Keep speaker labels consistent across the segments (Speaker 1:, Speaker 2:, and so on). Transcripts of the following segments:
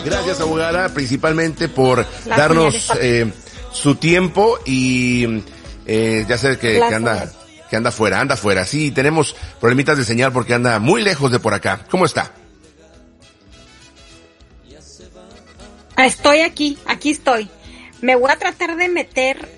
Speaker 1: Gracias, abogada, principalmente por darnos su tiempo y ya sé que anda fuera. Sí, tenemos problemitas de señal porque anda muy lejos de por acá. ¿Cómo está?
Speaker 2: Estoy aquí estoy. Me voy a tratar de meter,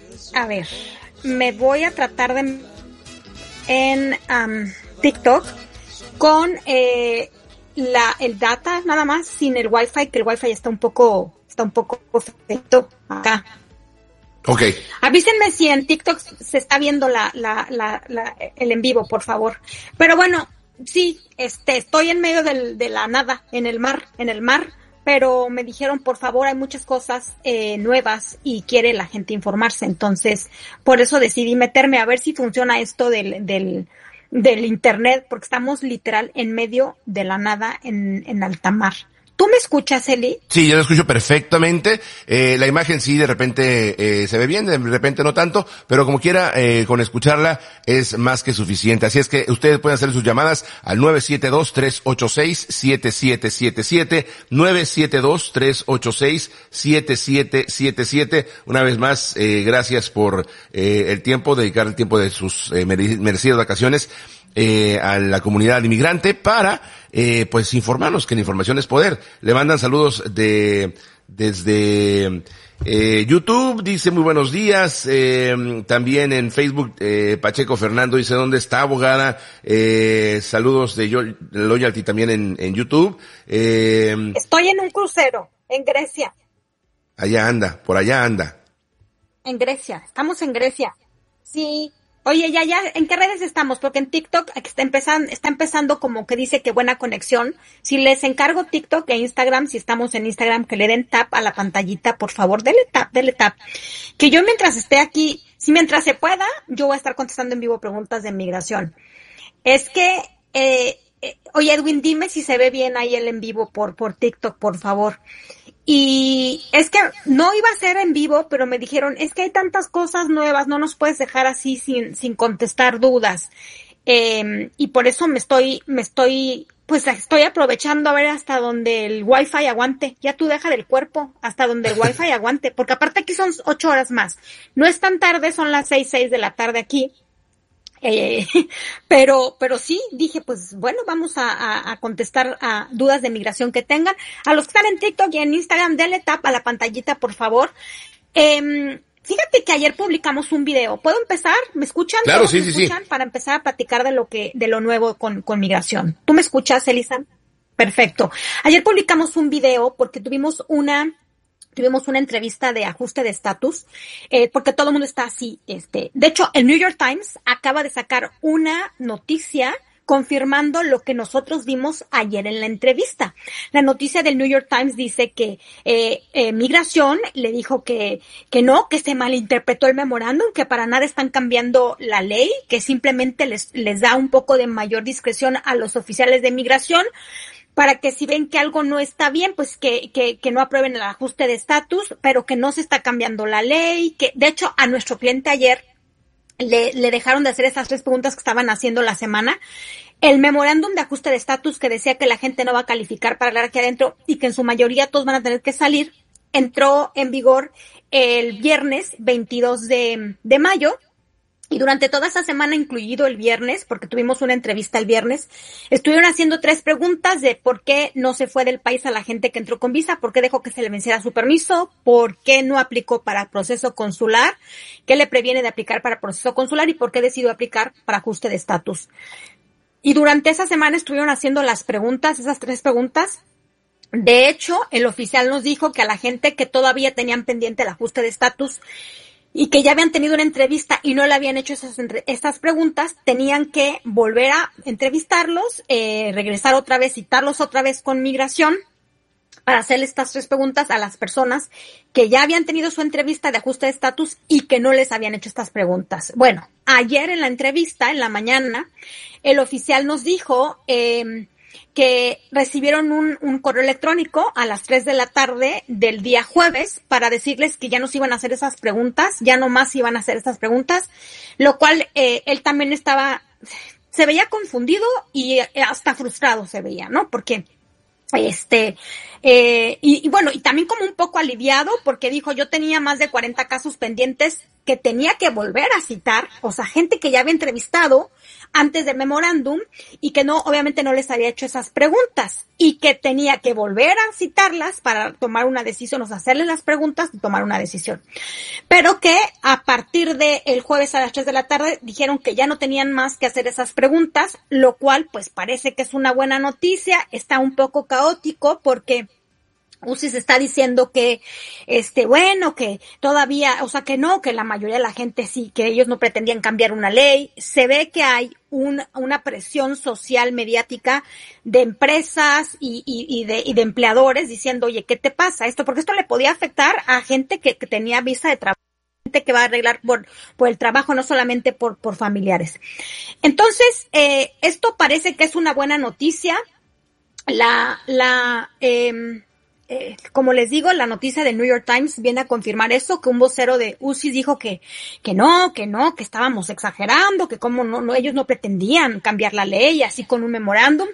Speaker 2: en TikTok con el data nada más, sin el Wi-Fi, que el Wi-Fi está un poco perfecto acá.
Speaker 1: Okay.
Speaker 2: Avísenme si en TikTok se está viendo el en vivo, por favor. Pero bueno, sí, estoy en medio de la nada, en el mar, pero me dijeron, por favor, hay muchas cosas nuevas y quiere la gente informarse. Entonces, por eso decidí meterme a ver si funciona esto del internet, porque estamos literal en medio de la nada en alta mar. ¿Tú me escuchas, Eli?
Speaker 1: Sí, yo lo escucho perfectamente. La imagen sí, de repente se ve bien, de repente no tanto, pero como quiera, con escucharla es más que suficiente. Así es que ustedes pueden hacer sus llamadas al 972-386-7777, 972-386-7777. Una vez más, gracias por dedicar el tiempo de sus merecidas vacaciones a la comunidad inmigrante para pues informarnos, que la información es poder. Le mandan saludos desde YouTube, dice muy buenos días. También en Facebook, Pacheco Fernando dice, ¿dónde está, abogada? Saludos de Loyalty también en YouTube.
Speaker 2: Estoy en un crucero en Grecia.
Speaker 1: Por allá anda.
Speaker 2: En Grecia, estamos en Grecia. Sí. Oye, ya, ¿en qué redes estamos? Porque en TikTok está empezando como que dice que buena conexión. Si les encargo TikTok e Instagram, si estamos en Instagram, que le den tap a la pantallita, por favor, dele tap. Que yo mientras esté aquí, mientras se pueda, yo voy a estar contestando en vivo preguntas de migración. Es que, oye, Edwin, dime si se ve bien ahí el en vivo por TikTok, por favor. Y es que no iba a ser en vivo, pero me dijeron, es que hay tantas cosas nuevas, no nos puedes dejar así sin contestar dudas. Y por eso me estoy aprovechando a ver hasta donde el Wi-Fi aguante. Ya tú deja del cuerpo, hasta donde el Wi-Fi aguante, porque aparte aquí son 8 horas más. No es tan tarde, son las 6 de la tarde aquí. Pero sí, dije, pues bueno, vamos a contestar a dudas de migración que tengan. A los que están en TikTok y en Instagram, denle tap a la pantallita, por favor. Fíjate que ayer publicamos un video. ¿Puedo empezar? ¿Me escuchan?
Speaker 1: Claro, sí.
Speaker 2: Para empezar a platicar de lo nuevo con migración. ¿Tú me escuchas, Elisa? Perfecto. Ayer publicamos un video porque tuvimos una entrevista de ajuste de estatus, porque todo el mundo está así, de hecho, el New York Times acaba de sacar una noticia confirmando lo que nosotros vimos ayer en la entrevista. La noticia del New York Times dice que Migración le dijo que no, que se malinterpretó el memorándum, que para nada están cambiando la ley, que simplemente les da un poco de mayor discreción a los oficiales de Migración, para que si ven que algo no está bien, pues que no aprueben el ajuste de estatus, pero que no se está cambiando la ley, que de hecho a nuestro cliente ayer le dejaron de hacer esas 3 preguntas que estaban haciendo la semana. El memorándum de ajuste de estatus que decía que la gente no va a calificar para hablar aquí adentro y que en su mayoría todos van a tener que salir, entró en vigor el viernes 22 de mayo. Y durante toda esa semana, incluido el viernes, porque tuvimos una entrevista el viernes, estuvieron haciendo 3 preguntas de por qué no se fue del país a la gente que entró con visa, por qué dejó que se le venciera su permiso, por qué no aplicó para proceso consular, qué le previene de aplicar para proceso consular y por qué decidió aplicar para ajuste de estatus. Y durante esa semana estuvieron haciendo las preguntas, esas 3 preguntas. De hecho, el oficial nos dijo que a la gente que todavía tenían pendiente el ajuste de estatus y que ya habían tenido una entrevista y no le habían hecho estas preguntas, tenían que volver a entrevistarlos, regresar otra vez, citarlos otra vez con migración para hacerle estas 3 preguntas a las personas que ya habían tenido su entrevista de ajuste de estatus y que no les habían hecho estas preguntas. Bueno, ayer en la entrevista, en la mañana, el oficial nos dijo que recibieron un correo electrónico a las 3 de la tarde del día jueves para decirles que ya no se iban a hacer esas preguntas, ya no más iban a hacer esas preguntas, lo cual él también se veía confundido y hasta frustrado se veía, ¿no? Porque Y bueno, y también como un poco aliviado porque dijo, yo tenía más de 40 casos pendientes que tenía que volver a citar, o sea, gente que ya había entrevistado antes del memorándum y que no, obviamente no les había hecho esas preguntas y que tenía que volver a citarlas para tomar una decisión, o sea, hacerles las preguntas y tomar una decisión. Pero que a partir del jueves a las 3 de la tarde dijeron que ya no tenían más que hacer esas preguntas, lo cual pues parece que es una buena noticia. Está un poco caótico porque UCI se está diciendo que, bueno, que todavía, o sea, que no, que la mayoría de la gente sí, que ellos no pretendían cambiar una ley. Se ve que hay una presión social mediática de empresas y de empleadores diciendo, oye, ¿qué te pasa esto? Porque esto le podía afectar a gente que tenía visa de trabajo, gente que va a arreglar por el trabajo, no solamente por familiares. Entonces, esto parece que es una buena noticia. Como les digo, la noticia del New York Times viene a confirmar eso, que un vocero de UCI dijo que no, que estábamos exagerando, que como no, ellos no pretendían cambiar la ley así con un memorándum.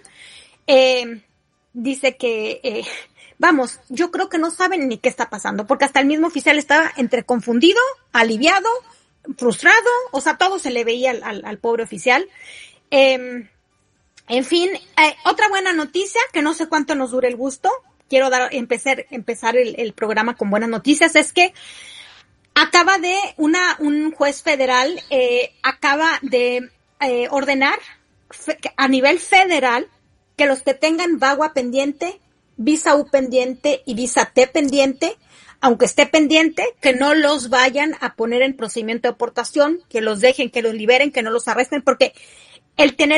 Speaker 2: Dice que, vamos, yo creo que no saben ni qué está pasando, porque hasta el mismo oficial estaba entre confundido, aliviado, frustrado, o sea, todo se le veía al pobre oficial. En fin, otra buena noticia, que no sé cuánto nos dure el gusto, quiero empezar el programa con buenas noticias, es que acaba de un juez federal acaba de ordenar a nivel federal que los que tengan VAWA pendiente, visa U pendiente y visa T pendiente, aunque esté pendiente, que no los vayan a poner en procedimiento de deportación, que los dejen, que los liberen, que no los arresten, porque el tener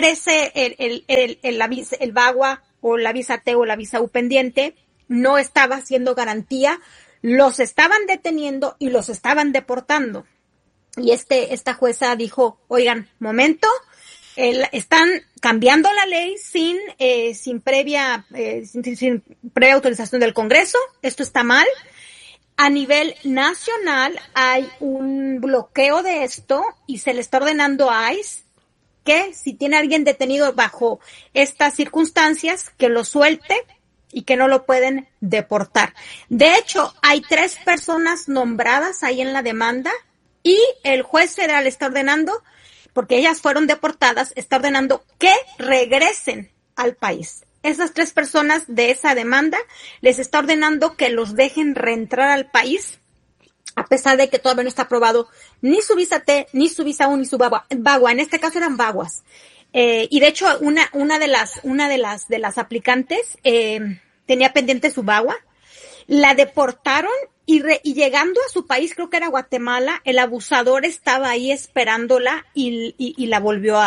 Speaker 2: el VAWA o la visa T o la visa U pendiente no estaba siendo garantía, los estaban deteniendo y los estaban deportando. Y esta jueza dijo, oigan, momento, están cambiando la ley sin previa autorización del Congreso, esto está mal. A nivel nacional hay un bloqueo de esto y se le está ordenando a ICE que si tiene a alguien detenido bajo estas circunstancias, que lo suelte y que no lo pueden deportar. De hecho, hay 3 personas nombradas ahí en la demanda y el juez federal está ordenando, porque ellas fueron deportadas, está ordenando que regresen al país. Esas 3 personas de esa demanda les está ordenando que los dejen reentrar al país, a pesar de que todavía no está aprobado ni su visa T, ni su visa U, ni su VAWA. En este caso eran VAWAs. Y de hecho, una de las aplicantes, tenía pendiente su VAWA, la deportaron y llegando a su país, creo que era Guatemala, el abusador estaba ahí esperándola y la volvió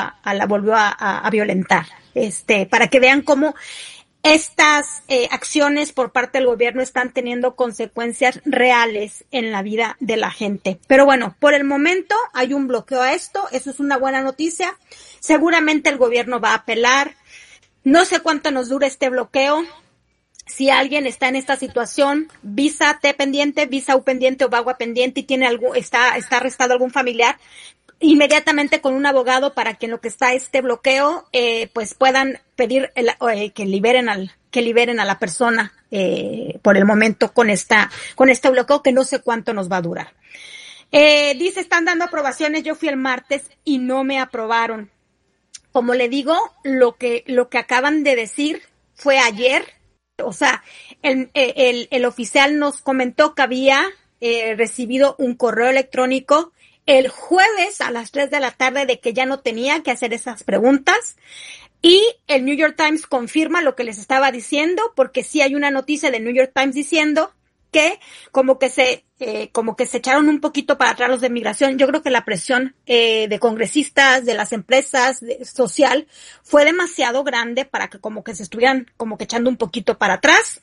Speaker 2: a violentar. Para que vean cómo estas acciones por parte del gobierno están teniendo consecuencias reales en la vida de la gente. Pero bueno, por el momento hay un bloqueo a esto, eso es una buena noticia. Seguramente el gobierno va a apelar. No sé cuánto nos dura este bloqueo. Si alguien está en esta situación, visa T pendiente, visa U pendiente o VAWA pendiente y está arrestado algún familiar, inmediatamente con un abogado para que en lo que está este bloqueo, pues puedan pedir que liberen a la persona, por el momento con este bloqueo que no sé cuánto nos va a durar. Dice, están dando aprobaciones, yo fui el martes y no me aprobaron. Como le digo, lo que acaban de decir fue ayer. O sea, el oficial nos comentó que había recibido un correo electrónico el jueves a las 3 de la tarde de que ya no tenía que hacer esas preguntas. Y el New York Times confirma lo que les estaba diciendo, porque sí hay una noticia del New York Times diciendo que como que se echaron un poquito para atrás los de migración. Yo creo que la presión de congresistas, de las empresas, social, fue demasiado grande para que como que se estuvieran como que echando un poquito para atrás.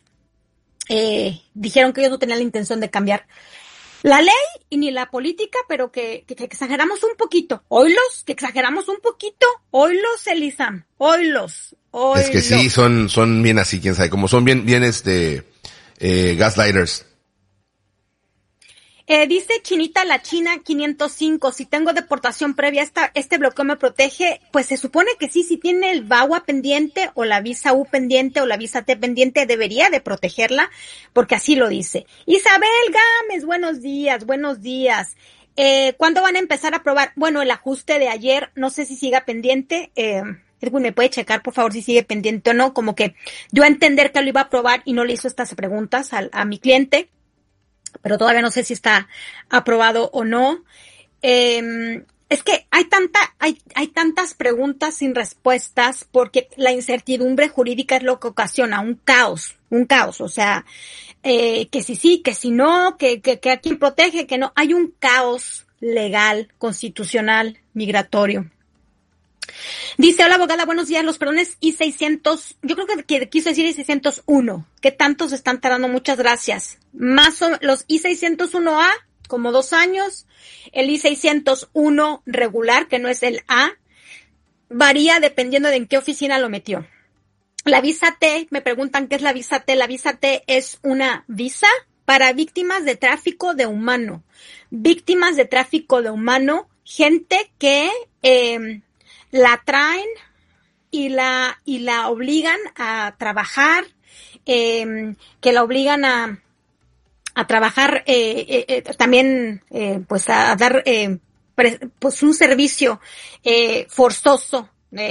Speaker 2: Dijeron que ellos no tenían la intención de cambiar la ley y ni la política, pero que exageramos un poquito. Oilos, que exageramos un poquito. Oilos, Elisa. Oilos.
Speaker 1: Es que sí, son bien así, quién sabe, como son bien gaslighters.
Speaker 2: Dice Chinita la China 505, si tengo deportación previa, este bloqueo me protege. Pues se supone que sí, si tiene el VAWA pendiente o la visa U pendiente o la visa T pendiente, debería de protegerla, porque así lo dice. Isabel Gámez, buenos días. ¿Cuándo van a empezar a probar? Bueno, el ajuste de ayer, no sé si siga pendiente. Edwin, ¿me puede checar, por favor, si sigue pendiente o no? Como que yo a entender que lo iba a probar y no le hizo estas preguntas a mi cliente, pero todavía no sé si está aprobado o no. Es que hay tantas preguntas sin respuestas porque la incertidumbre jurídica es lo que ocasiona un caos, o sea, que si sí, que si no, que a quién protege, que no. Hay un caos legal, constitucional, migratorio. Dice, hola abogada, buenos días, los perdones I-600, yo creo que quiso decir I-601, ¿qué tanto se están tardando? Muchas gracias. Más o los I-601A, como 2 años, el I-601 regular, que no es el A, varía dependiendo de en qué oficina lo metió. La visa T, me preguntan qué es la visa T. La visa T es una visa para víctimas de tráfico de humano. Víctimas de tráfico de humano, gente que la traen y la obligan a trabajar, que la obligan a trabajar también pues a dar pues un servicio forzoso.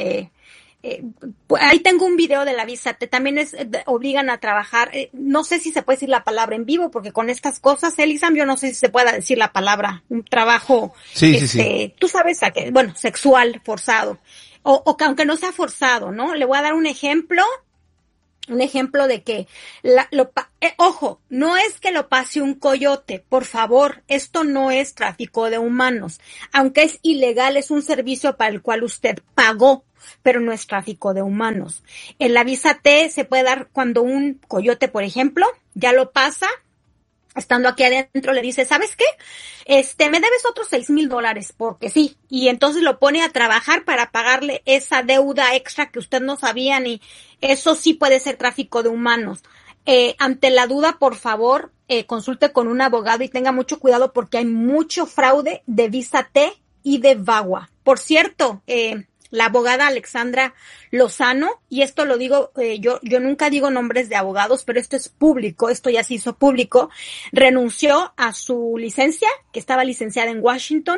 Speaker 2: Ahí tengo un video de la visa T, también obligan a trabajar, no sé si se puede decir la palabra en vivo, porque con estas cosas, Elisam, yo no sé si se pueda decir la palabra, un trabajo,
Speaker 1: sí.
Speaker 2: Tú sabes, sexual, forzado, o que aunque no sea forzado, ¿no? Le voy a dar un ejemplo de que, ojo, no es que lo pase un coyote, por favor, esto no es tráfico de humanos, aunque es ilegal, es un servicio para el cual usted pagó, pero no es tráfico de humanos. En la visa T se puede dar cuando un coyote, por ejemplo, ya lo pasa, estando aquí adentro le dice, ¿sabes qué? Me debes otros $6,000, porque sí, y entonces lo pone a trabajar para pagarle esa deuda extra que usted no sabía, ni eso sí puede ser tráfico de humanos. Ante la duda, por favor, consulte con un abogado y tenga mucho cuidado porque hay mucho fraude de visa T y de VAWA. Por cierto, la abogada Alexandra Lozano, y esto lo digo, yo nunca digo nombres de abogados, pero esto es público, esto ya se hizo público, renunció a su licencia, que estaba licenciada en Washington,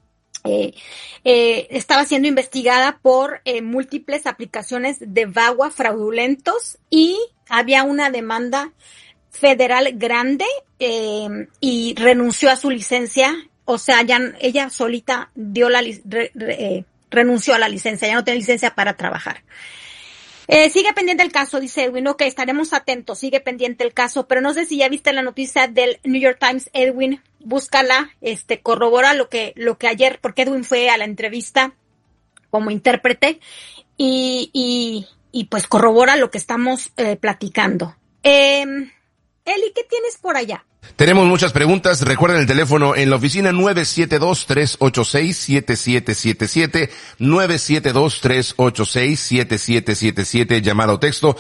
Speaker 2: estaba siendo investigada por múltiples aplicaciones de VAWA fraudulentos y había una demanda federal grande y renunció a su licencia, o sea, ya ella solita dio renunció a la licencia, ya no tiene licencia para trabajar. Sigue pendiente el caso, dice Edwin, ok, estaremos atentos, sigue pendiente el caso, pero no sé si ya viste la noticia del New York Times, Edwin, búscala, corrobora lo que ayer, porque Edwin fue a la entrevista como intérprete, y pues corrobora lo que estamos platicando. Eli, ¿qué tienes por allá?
Speaker 1: Tenemos muchas preguntas. Recuerden el teléfono en la oficina 972-386-7777, 972-386-7777, llamada o texto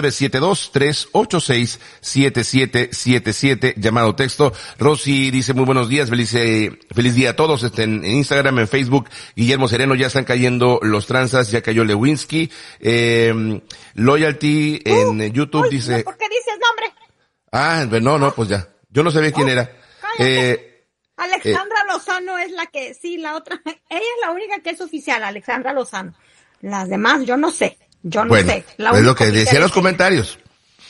Speaker 1: 972-386-7777, llamada o texto. Rosy dice muy buenos días, feliz día a todos. En Instagram, en Facebook, Guillermo Sereno, ya están cayendo los tranzas, ya cayó Lewinsky. Loyalty en YouTube dice...
Speaker 2: ¿Por qué dices nombre?
Speaker 1: No, pues ya. Yo no sabía quién era.
Speaker 2: Alexandra Lozano es la que, sí, la otra. Ella es la única que es oficial, Alexandra Lozano. Las demás, yo no sé.
Speaker 1: Es lo que decían los comentarios.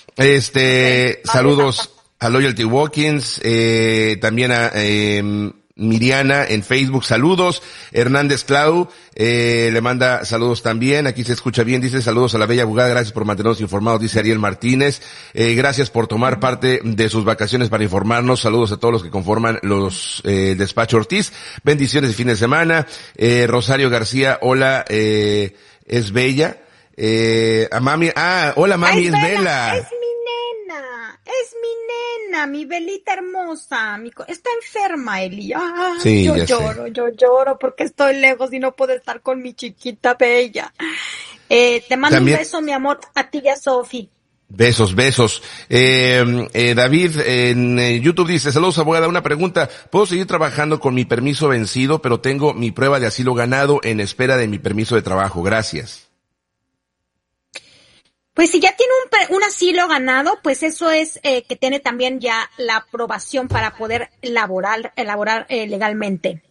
Speaker 1: Saludos a Loyalty Walkins, también a Miriana en Facebook, saludos. Hernández Clau, le manda saludos también. Aquí se escucha bien, dice saludos a la bella abogada, gracias por mantenernos informados, dice Ariel Martínez. Gracias por tomar parte de sus vacaciones para informarnos. Saludos a todos los que conforman los Despacho Ortiz. Bendiciones de fin de semana. Rosario García, hola, es bella. A mami, hola mami, es Vela.
Speaker 2: Es mi nena, mi Belita hermosa, está enferma, Eli.
Speaker 1: Sí,
Speaker 2: yo lloro porque estoy lejos y no puedo estar con mi chiquita bella. Te mando también un beso, mi amor, a ti y a Sofi.
Speaker 1: Besos, besos. David en YouTube dice, saludos abogada, una pregunta, ¿puedo seguir trabajando con mi permiso vencido, pero tengo mi prueba de asilo ganado en espera de mi permiso de trabajo? Gracias.
Speaker 2: Pues si ya tiene un asilo ganado, pues eso es que tiene también ya la aprobación para poder elaborar legalmente.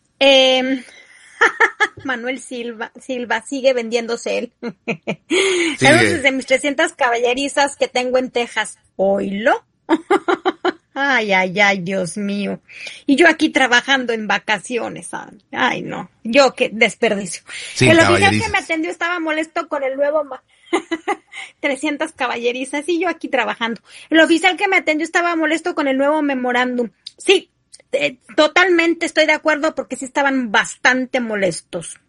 Speaker 2: Manuel Silva sigue vendiéndose él. Saludos desde mis 300 caballerizas que tengo en Texas. ¿Oílo? Ay, Dios mío. Y yo aquí trabajando en vacaciones. Ay, no. Yo qué desperdicio. Sí, el oficial que me atendió estaba molesto con el nuevo 300 caballerizas y yo aquí trabajando. El oficial que me atendió estaba molesto con el nuevo memorándum. Sí. Totalmente estoy de acuerdo porque sí estaban bastante molestos.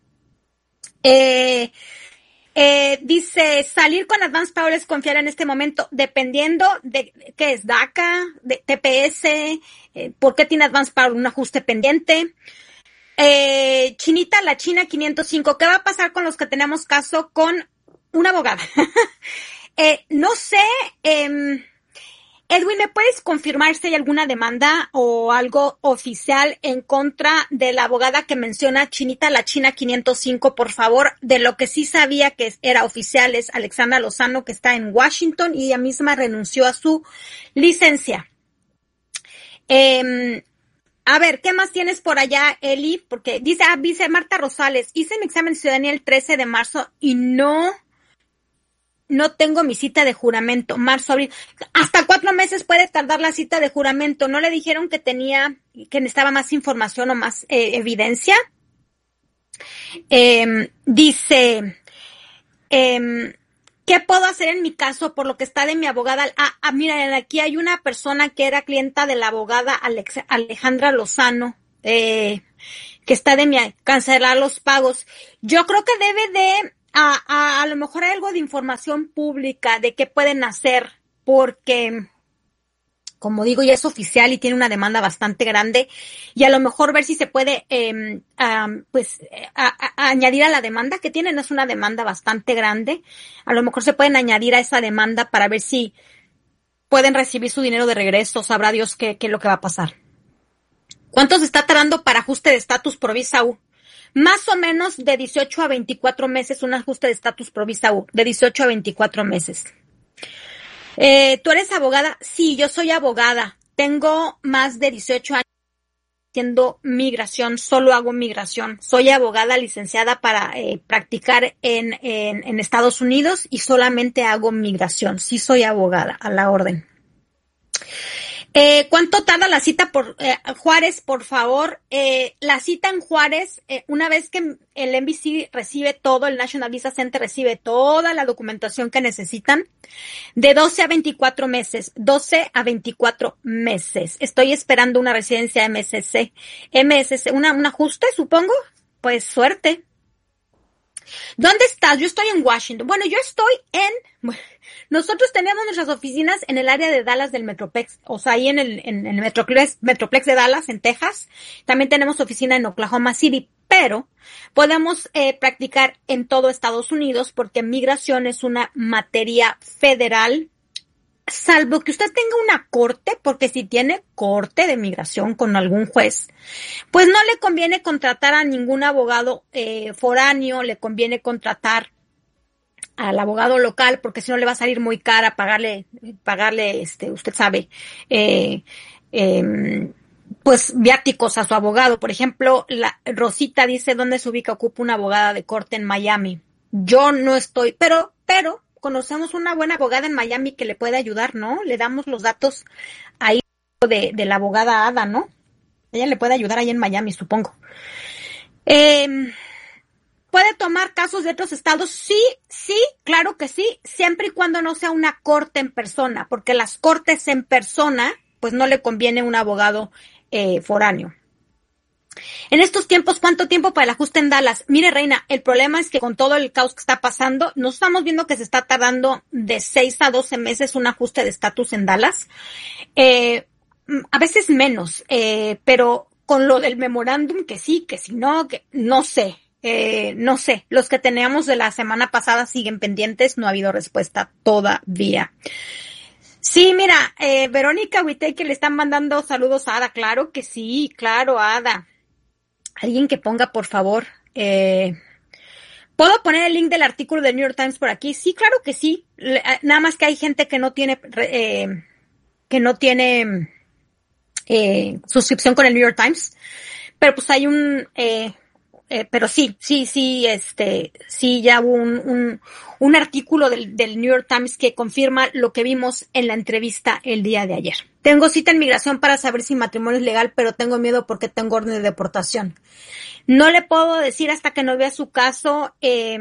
Speaker 2: Dice, salir con Advance Power es confiar en este momento, dependiendo de qué es DACA, de TPS, por qué tiene Advance Power un ajuste pendiente. Chinita, la China 505, ¿qué va a pasar con los que tenemos caso con una abogada? No sé, Edwin, ¿me puedes confirmar si hay alguna demanda o algo oficial en contra de la abogada que menciona Chinita, la China 505, por favor? De lo que sí sabía que era oficial es Alexandra Lozano, que está en Washington y ella misma renunció a su licencia. A ver, ¿qué más tienes por allá, Eli? Porque dice Marta Rosales, hice mi examen de ciudadanía el 13 de marzo y no tengo mi cita de juramento, marzo, abril. Hasta 4 meses puede tardar la cita de juramento. ¿No le dijeron que necesitaba más información o más evidencia? Dice, ¿qué puedo hacer en mi caso por lo que está de mi abogada? Mira, aquí hay una persona que era clienta de la abogada Alejandra Lozano, que está de cancelar los pagos. Yo creo que debe de a lo mejor hay algo de información pública de qué pueden hacer, porque, como digo, ya es oficial y tiene una demanda bastante grande, y a lo mejor ver si se puede, añadir a la demanda que tienen. Es una demanda bastante grande. A lo mejor se pueden añadir a esa demanda para ver si pueden recibir su dinero de regreso. Sabrá Dios qué es lo que va a pasar. ¿Cuánto se está tardando para ajuste de estatus pro visa U? Más o menos de 18 a 24 meses, un ajuste de estatus pro visa U, de 18 a 24 meses. ¿Tú eres abogada? Sí, yo soy abogada. Tengo más de 18 años haciendo migración, solo hago migración. Soy abogada licenciada para practicar en Estados Unidos y solamente hago migración. Sí soy abogada, a la orden. ¿Cuánto tarda la cita por Juárez, por favor? La cita en Juárez, una vez que el NBC recibe todo, el National Visa Center recibe toda la documentación que necesitan, de 12 a 24 meses. 12 a 24 meses. Estoy esperando una residencia MSC, un ajuste, supongo. Pues suerte. ¿Dónde estás? Yo estoy en Washington. Bueno, nosotros tenemos nuestras oficinas en el área de Dallas del Metroplex, o sea, ahí en el Metroplex de Dallas, en Texas. También tenemos oficina en Oklahoma City, pero podemos practicar en todo Estados Unidos porque migración es una materia federal, salvo que usted tenga una corte, porque si tiene corte de migración con algún juez, pues no le conviene contratar a ningún abogado foráneo, le conviene contratar al abogado local, porque si no le va a salir muy cara pagarle, usted sabe, pues viáticos a su abogado. Por ejemplo, Rosita dice, ¿dónde se ubica? Ocupa una abogada de corte en Miami. Yo no estoy, pero conocemos una buena abogada en Miami que le puede ayudar, ¿no? Le damos los datos ahí de la abogada Ada, ¿no? Ella le puede ayudar ahí en Miami, supongo. ¿Puede tomar casos de otros estados? Sí, claro que sí, siempre y cuando no sea una corte en persona, porque las cortes en persona, pues no le conviene un abogado foráneo. En estos tiempos, ¿cuánto tiempo para el ajuste en Dallas? Mire, Reina, el problema es que con todo el caos que está pasando, nos estamos viendo que se está tardando de 6 a 12 meses un ajuste de estatus en Dallas. A veces menos, pero con lo del memorándum, que sí, que si no, que no sé. No sé, los que teníamos de la semana pasada siguen pendientes, no ha habido respuesta todavía. Sí, mira, Verónica Whittaker le están mandando saludos a Ada. Claro que sí, claro, Ada. Alguien que ponga, por favor. ¿Puedo poner el link del artículo del New York Times por aquí? Sí, claro que sí. Nada más que hay gente que no tiene suscripción con el New York Times. Pero pues hay pero sí, ya hubo un artículo del New York Times que confirma lo que vimos en la entrevista el día de ayer. Tengo cita en migración para saber si matrimonio es legal, pero tengo miedo porque tengo orden de deportación. No le puedo decir hasta que no vea su caso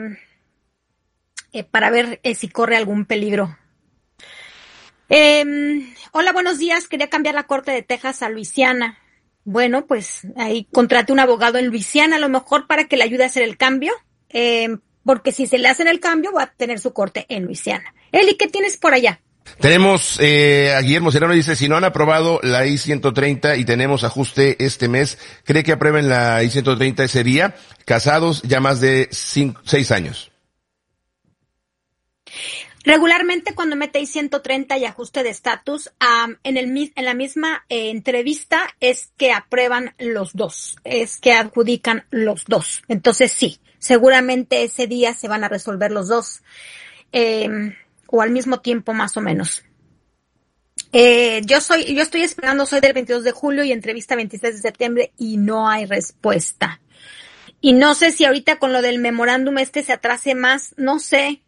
Speaker 2: para ver si corre algún peligro. Hola, buenos días. Quería cambiar la corte de Texas a Luisiana. Bueno, pues ahí contrate un abogado en Luisiana a lo mejor para que le ayude a hacer el cambio, porque si se le hacen el cambio va a tener su corte en Luisiana. Eli, ¿qué tienes por allá?
Speaker 1: Tenemos a Guillermo Serrano, dice, si no han aprobado la I-130 y tenemos ajuste este mes, ¿cree que aprueben la I-130 ese día? Casados ya más de 6 años.
Speaker 2: Regularmente cuando mete I-130 y ajuste de estatus, en la misma entrevista es que aprueban los dos, es que adjudican los dos. Entonces sí, seguramente ese día se van a resolver los dos, o al mismo tiempo más o menos. Yo estoy esperando, soy del 22 de julio y entrevista 26 de septiembre y no hay respuesta. Y no sé si ahorita con lo del memorándum se atrase más, no sé.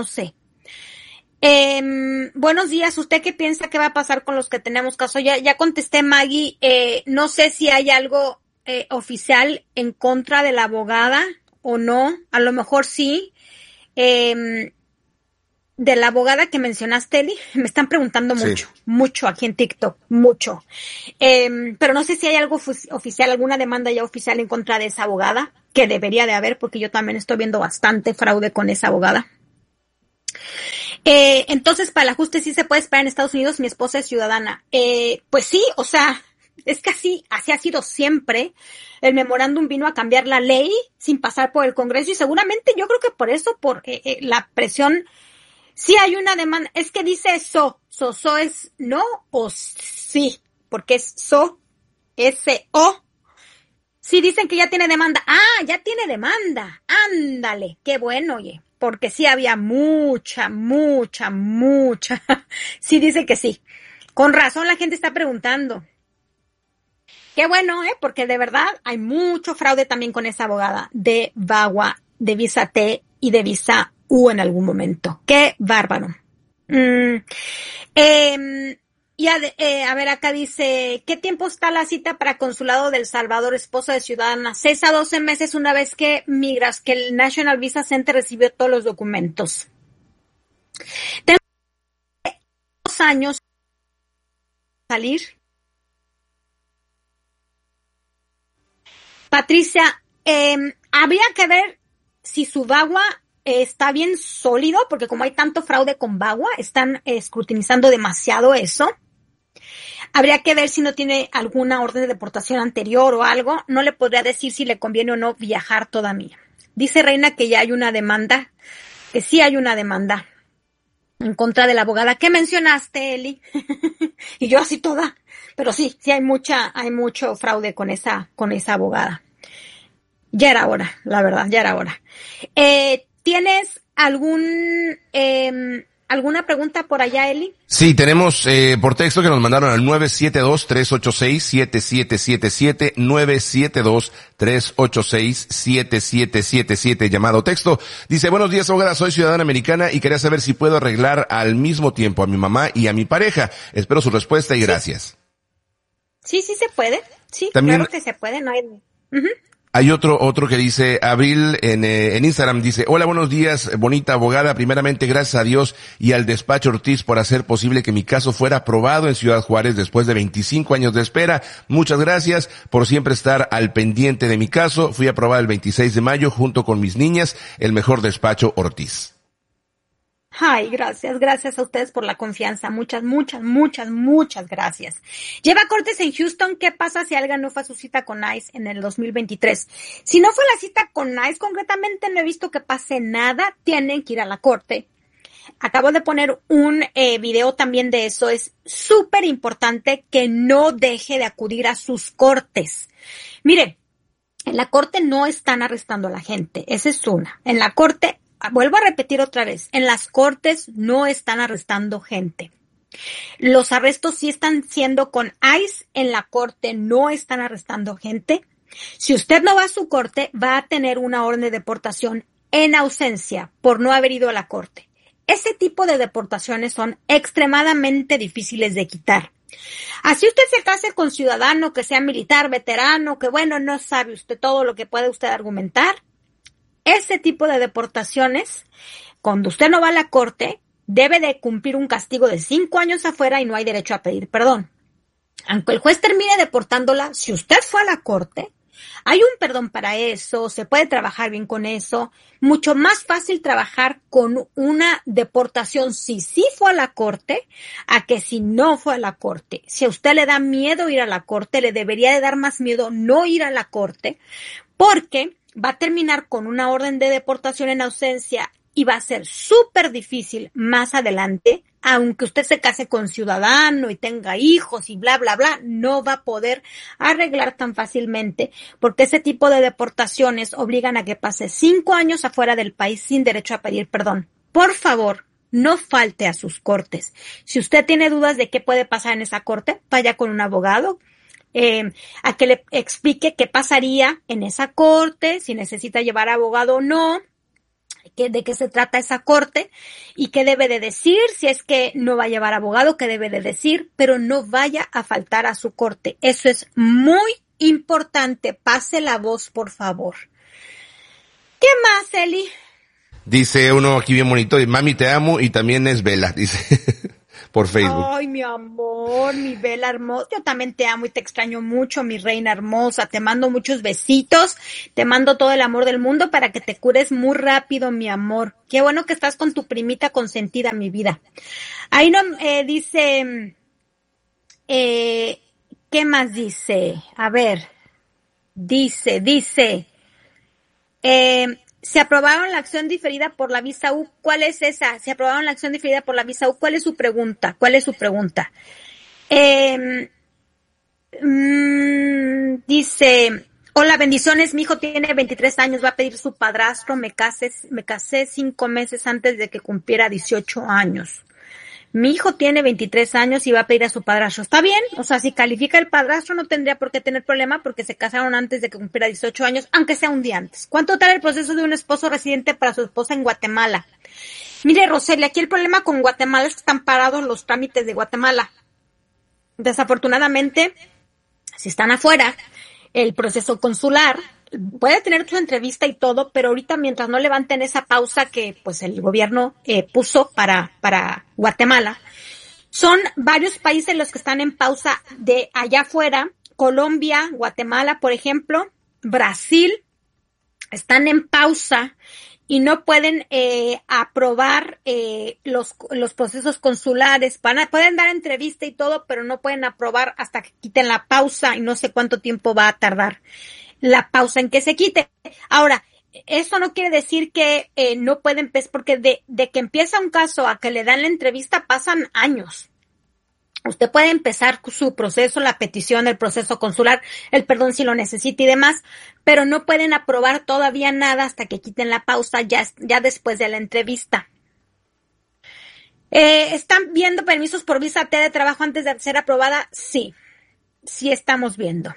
Speaker 2: Buenos días, ¿usted qué piensa que va a pasar con los que tenemos caso? Ya contesté, Maggie, no sé si hay algo oficial en contra de la abogada o no, a lo mejor sí. De la abogada que mencionaste, Eli, me están preguntando mucho aquí en TikTok, mucho. Pero no sé si hay algo oficial, alguna demanda ya oficial en contra de esa abogada, que debería de haber, porque yo también estoy viendo bastante fraude con esa abogada. Entonces, para el ajuste sí se puede esperar en Estados Unidos, mi esposa es ciudadana. Pues sí, o sea, es que así ha sido siempre. El memorándum vino a cambiar la ley sin pasar por el Congreso y seguramente yo creo que por eso, por la presión, sí hay una demanda. Es que dice so es no o sí, porque es S-O. Sí dicen que ya tiene demanda. Ah, ya tiene demanda. Ándale, qué bueno, oye. Porque sí había mucha. Sí dice que sí. Con razón la gente está preguntando. Qué bueno, porque de verdad hay mucho fraude también con esa abogada de VAWA, de Visa T y de Visa U en algún momento. Qué bárbaro. Y a ver, acá dice, ¿qué tiempo está la cita para consulado del Salvador, esposa de ciudadana? 6 a 12 meses una vez que migras, que el National Visa Center recibió todos los documentos. Tengo 2 años salir. Patricia, habría que ver si su VAWA está bien sólido, porque como hay tanto fraude con VAWA, están escrutinizando demasiado eso. Habría que ver si no tiene alguna orden de deportación anterior o algo. No le podría decir si le conviene o no viajar todavía. Dice Reina que ya hay una demanda, que sí hay una demanda en contra de la abogada. ¿Qué mencionaste, Eli? Y yo así toda. Pero sí hay mucho fraude con esa abogada. Ya era hora, la verdad, ya era hora. ¿Tienes alguna pregunta por allá, Eli?
Speaker 1: Sí, tenemos por texto que nos mandaron al 972-386-7777, 972-386-7777, llamado texto. Dice, buenos días, abogada, soy ciudadana americana y quería saber si puedo arreglar al mismo tiempo a mi mamá y a mi pareja. Espero su respuesta y gracias.
Speaker 2: Sí se puede. Sí,
Speaker 1: también,
Speaker 2: claro que se puede, no hay... Uh-huh.
Speaker 1: Hay otro que dice, Abril en Instagram, dice, hola, buenos días, bonita abogada, primeramente gracias a Dios y al despacho Ortiz por hacer posible que mi caso fuera aprobado en Ciudad Juárez después de 25 años de espera. Muchas gracias por siempre estar al pendiente de mi caso. Fui aprobada el 26 de mayo junto con mis niñas, el mejor despacho Ortiz.
Speaker 2: Ay, gracias a ustedes por la confianza, muchas gracias. Lleva cortes en Houston, ¿qué pasa si alguien no fue a su cita con ICE en el 2023? Si no fue la cita con ICE, concretamente no he visto que pase nada, tienen que ir a la corte. Acabo de poner un video también de eso. Es súper importante que no deje de acudir a sus cortes. Mire, en la corte no están arrestando a la gente. Esa es una. En la corte, vuelvo a repetir otra vez, en las cortes no están arrestando gente. Los arrestos sí están siendo con ICE. En la corte no están arrestando gente. Si usted no va a su corte, va a tener una orden de deportación en ausencia por no haber ido a la corte. Ese tipo de deportaciones son extremadamente difíciles de quitar. Así usted se case con ciudadano, que sea militar, veterano, que bueno, no sabe usted todo lo que puede usted argumentar. Ese tipo de deportaciones, cuando usted no va a la corte, debe de cumplir un castigo de 5 años afuera y no hay derecho a pedir perdón. Aunque el juez termine deportándola, si usted fue a la corte, hay un perdón para eso, se puede trabajar bien con eso. Mucho más fácil trabajar con una deportación si sí fue a la corte a que si no fue a la corte. Si a usted le da miedo ir a la corte, le debería de dar más miedo no ir a la corte, porque va a terminar con una orden de deportación en ausencia y va a ser súper difícil más adelante, aunque usted se case con ciudadano y tenga hijos y bla, bla, bla, no va a poder arreglar tan fácilmente, porque ese tipo de deportaciones obligan a que pase 5 años afuera del país sin derecho a pedir perdón. Por favor, no falte a sus cortes. Si usted tiene dudas de qué puede pasar en esa corte, vaya con un abogado, a que le explique qué pasaría en esa corte, si necesita llevar abogado o no, de qué se trata esa corte y qué debe de decir, si es que no va a llevar abogado, qué debe de decir, pero no vaya a faltar a su corte. Eso es muy importante. Pase la voz, por favor. ¿Qué más, Eli?
Speaker 1: Dice uno aquí bien bonito, mami te amo, y también es Vela, dice, por Facebook.
Speaker 2: Ay, mi amor, mi Vela hermosa, yo también te amo y te extraño mucho, mi reina hermosa, te mando muchos besitos, te mando todo el amor del mundo para que te cures muy rápido, mi amor. Qué bueno que estás con tu primita consentida, mi vida. Ahí no, dice, ¿qué más dice? A ver, dice, se aprobaron la acción diferida por la visa U. ¿Cuál es esa? Se aprobaron la acción diferida por la visa U. ¿Cuál es su pregunta? Dice, hola, bendiciones. Mi hijo tiene 23 años, va a pedir su padrastro. Me casé 5 meses antes de que cumpliera 18 años. Mi hijo tiene 23 años y va a pedir a su padrastro. ¿Está bien? O sea, si califica el padrastro no tendría por qué tener problema porque se casaron antes de que cumpliera 18 años, aunque sea un día antes. ¿Cuánto tarda el proceso de un esposo residente para su esposa en Guatemala? Mire, Roselia, aquí el problema con Guatemala es que están parados los trámites de Guatemala. Desafortunadamente, si están afuera, el proceso consular puede tener su entrevista y todo, pero ahorita mientras no levanten esa pausa que pues el gobierno puso para Guatemala, son varios países los que están en pausa de allá afuera. Colombia, Guatemala, por ejemplo, Brasil, están en pausa y no pueden aprobar los procesos consulares. Pueden dar entrevista y todo, pero no pueden aprobar hasta que quiten la pausa y no sé cuánto tiempo va a tardar la pausa en que se quite. Ahora, eso no quiere decir que no pueden, porque de que empieza un caso a que le dan la entrevista pasan años. Usted puede empezar su proceso, la petición, el proceso consular, el perdón si lo necesita y demás, pero no pueden aprobar todavía nada hasta que quiten la pausa ya después de la entrevista. ¿Están viendo permisos por visa T de trabajo antes de ser aprobada? Sí estamos viendo.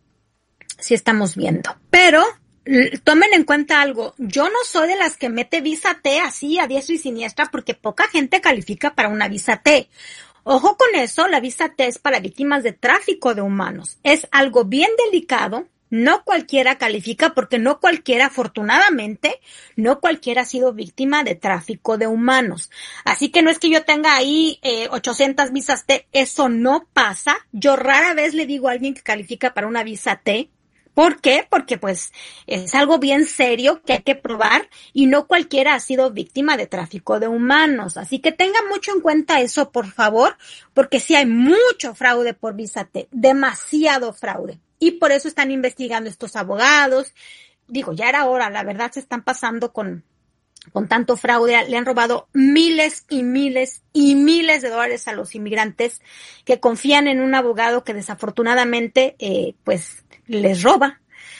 Speaker 2: Pero tomen en cuenta algo. Yo no soy de las que mete visa T así a diestra y siniestra porque poca gente califica para una visa T. Ojo con eso, la visa T es para víctimas de tráfico de humanos. Es algo bien delicado. No cualquiera califica porque no cualquiera, afortunadamente, no cualquiera ha sido víctima de tráfico de humanos. Así que no es que yo tenga ahí 800 visas T. Eso no pasa. Yo rara vez le digo a alguien que califica para una visa T. ¿Por qué? Porque pues es algo bien serio que hay que probar y no cualquiera ha sido víctima de tráfico de humanos. Así que tengan mucho en cuenta eso, por favor, porque sí hay mucho fraude por visa T, demasiado fraude. Y por eso están investigando estos abogados. Digo, ya era hora, la verdad se están pasando con con tanto fraude, le han robado miles y miles y miles de dólares a los inmigrantes que confían en un abogado que desafortunadamente, pues, les roba.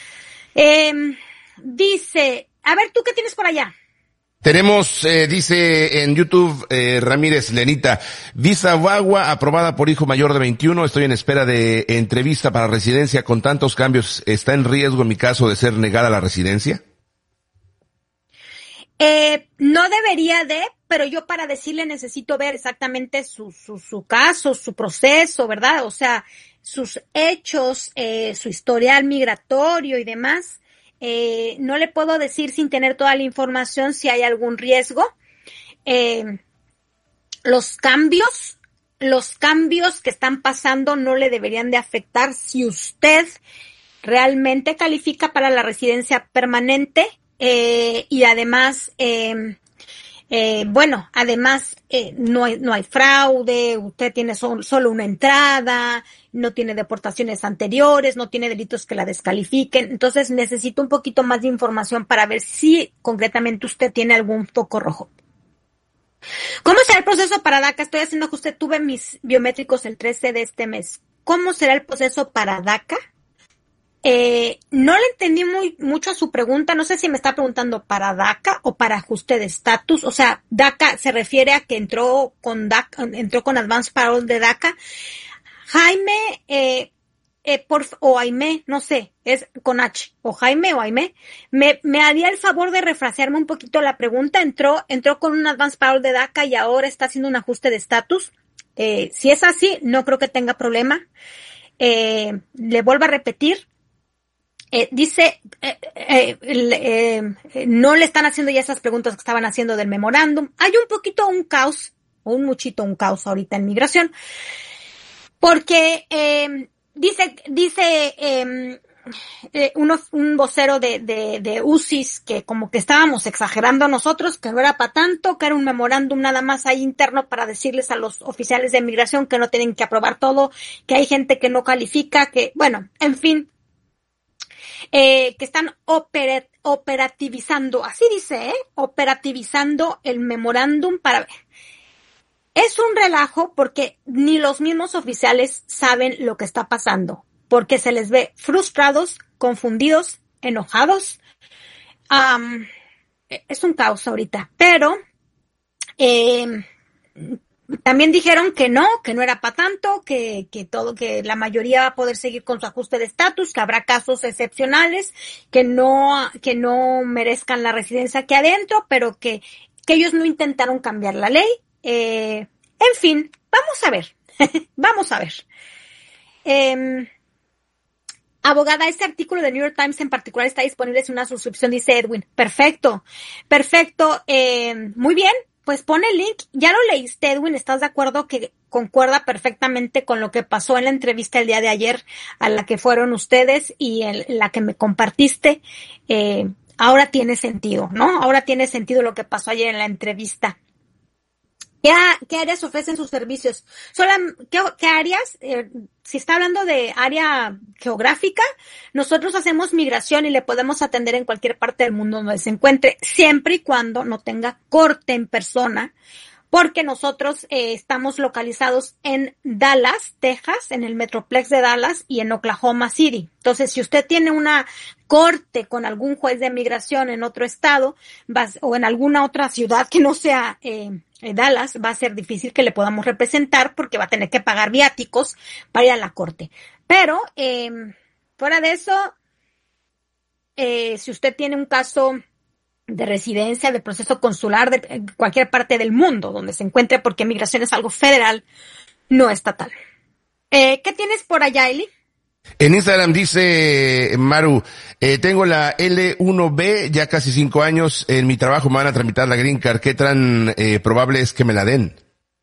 Speaker 2: Dice, a ver, ¿tú qué tienes por allá?
Speaker 1: Tenemos, dice en YouTube, Ramírez Lenita, visa Bagua aprobada por hijo mayor de 21, estoy en espera de entrevista para residencia con tantos cambios, ¿está en riesgo en mi caso de ser negada la residencia?
Speaker 2: No debería de, pero yo para decirle necesito ver exactamente su caso, su proceso, ¿verdad? O sea, sus hechos, su historial migratorio y demás. No le puedo decir sin tener toda la información si hay algún riesgo. Los cambios que están pasando no le deberían de afectar si usted realmente califica para la residencia permanente. Y además, no hay fraude, usted tiene solo una entrada, no tiene deportaciones anteriores, no tiene delitos que la descalifiquen. Entonces necesito un poquito más de información para ver si concretamente usted tiene algún foco rojo. ¿Cómo será el proceso para DACA? Estoy haciendo que usted tuve mis biométricos el 13 de este mes. ¿Cómo será el proceso para DACA? No le entendí mucho a su pregunta, no sé si me está preguntando para DACA o para ajuste de estatus, o sea, DACA se refiere a que entró con Advance Parole de DACA. Jaime, o Aimé, no sé, es con H, o Jaime o Aimé, me haría el favor de refrasearme un poquito la pregunta, entró con un Advance Parole de DACA y ahora está haciendo un ajuste de estatus. Si es así, no creo que tenga problema. Le vuelvo a repetir. Dice, no le están haciendo ya esas preguntas que estaban haciendo del memorándum. Hay un caos ahorita en migración, porque dice un vocero de UCIS que como que estábamos exagerando nosotros, que no era para tanto, que era un memorándum nada más ahí interno para decirles a los oficiales de migración que no tienen que aprobar todo, que hay gente que no califica, que, bueno, en fin. Que están operativizando, así dice, operativizando el memorándum para ver. Es un relajo porque ni los mismos oficiales saben lo que está pasando, porque se les ve frustrados, confundidos, enojados. Es un caos ahorita, pero también dijeron que no era para tanto, que la mayoría va a poder seguir con su ajuste de estatus, que habrá casos excepcionales, que no merezcan la residencia aquí adentro, pero que ellos no intentaron cambiar la ley. En fin, vamos a ver. Vamos a ver. Abogada, este artículo de New York Times en particular está disponible sin una suscripción, dice Edwin. Perfecto. Muy bien. Pues pone el link, ya lo leíste, Edwin, ¿estás de acuerdo que concuerda perfectamente con lo que pasó en la entrevista el día de ayer a la que fueron ustedes y la que me compartiste? Ahora tiene sentido, ¿no? Ahora tiene sentido lo que pasó ayer en la entrevista. ¿Qué áreas ofrecen sus servicios? ¿Qué áreas? Si está hablando de área geográfica, nosotros hacemos migración y le podemos atender en cualquier parte del mundo donde se encuentre, siempre y cuando no tenga corte en persona, porque nosotros estamos localizados en Dallas, Texas, en el Metroplex de Dallas y en Oklahoma City. Entonces, si usted tiene una corte con algún juez de migración en otro estado o en alguna otra ciudad que no sea Dallas, va a ser difícil que le podamos representar porque va a tener que pagar viáticos para ir a la corte. Pero, fuera de eso, si usted tiene un caso de residencia, de proceso consular de cualquier parte del mundo donde se encuentre, porque migración es algo federal, no estatal. ¿Qué tienes por allá, Eli?
Speaker 1: En Instagram dice Maru, tengo la L1B, ya casi 5 años, en mi trabajo me van a tramitar la Green Card, ¿qué tan probable es que me la den?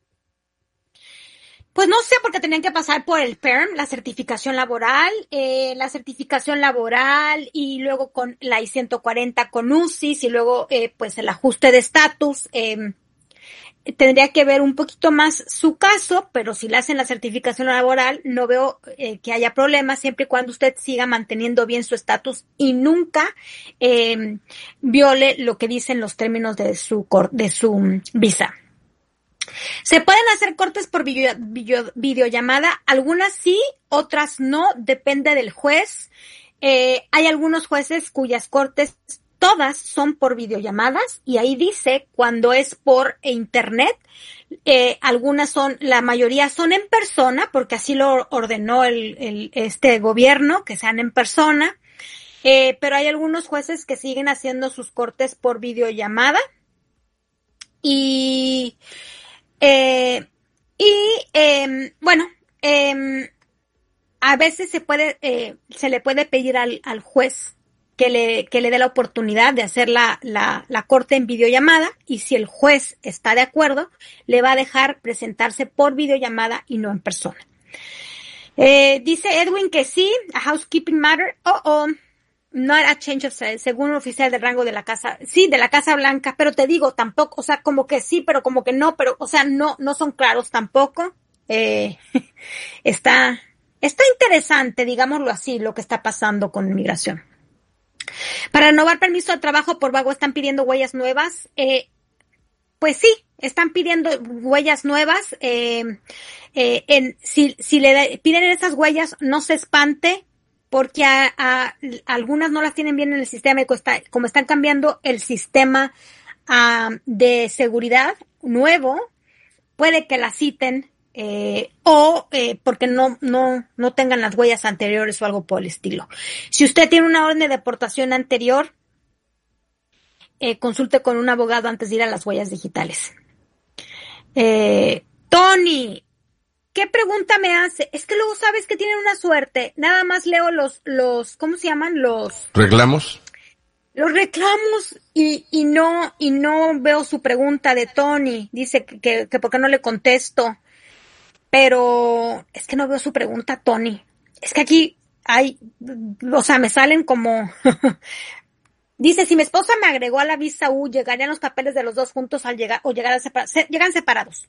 Speaker 2: Pues no sé, porque tenían que pasar por el PERM, la certificación laboral y luego con la I-140 con UCIS y luego pues el ajuste de estatus. tendría que ver un poquito más su caso, pero si le hacen la certificación laboral, no veo que haya problemas, siempre y cuando usted siga manteniendo bien su estatus y nunca viole lo que dicen los términos de su visa. Se pueden hacer cortes por videollamada, algunas sí, otras no, depende del juez. Hay algunos jueces cuyas cortes todas son por videollamadas y ahí dice cuando es por internet. Algunas son, la mayoría son en persona porque así lo ordenó este gobierno, que sean en persona. Pero hay algunos jueces que siguen haciendo sus cortes por videollamada bueno, a veces se le puede pedir al juez que le dé la oportunidad de hacer la corte en videollamada y si el juez está de acuerdo, le va a dejar presentarse por videollamada y no en persona. Dice Edwin que sí, a housekeeping matter, not a change of size, según un oficial de rango de la Casa, sí, de la Casa Blanca, pero te digo, tampoco, o sea, como que sí, pero como que no, pero, o sea, no son claros tampoco. Está interesante, digámoslo así, lo que está pasando con inmigración. Para renovar permiso de trabajo por vago están pidiendo huellas nuevas. Pues sí, están pidiendo huellas nuevas. Si le piden esas huellas, no se espante, porque algunas no las tienen bien en el sistema, y como están cambiando el sistema de seguridad nuevo, puede que la citen porque no tengan las huellas anteriores o algo por el estilo. Si usted tiene una orden de deportación anterior, consulte con un abogado antes de ir a las huellas digitales. Tony, ¿qué pregunta me hace? Es que luego sabes que tienen una suerte. Nada más leo los ¿cómo se llaman? Los
Speaker 1: reclamos.
Speaker 2: Los reclamos y no veo su pregunta de Tony. Dice que por qué no le contesto. Pero es que no veo su pregunta, Tony. Es que aquí me salen como dice, si mi esposa me agregó a la visa U, ¿llegarían los papeles de los dos juntos al llegar o llegan separados?